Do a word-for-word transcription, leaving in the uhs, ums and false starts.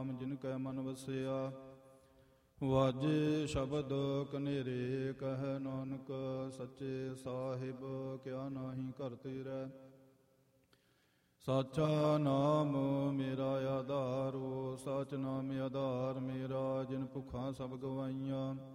ਜਿਨ ਕੈ ਮਨ ਵਸਿਆ। ਵਾਜੇ ਸ਼ਬਦ ਕਨੇਰੇ ਕਹਿ ਨਾਨਕ ਸੱਚੇ ਸਾਹਿਬ ਕਿਆ ਨਾਹੀ ਘਰ ਤੇਰੈ। ਸਾਚਾ ਨਾਮ ਮੇਰਾ ਆਧਾਰੋ, ਸਾਚ ਨਾਮ ਆਧਾਰ ਮੇਰਾ, ਜਿਨ ਭੁੱਖਾਂ ਸਭ ਗਵਾਈਆਂ।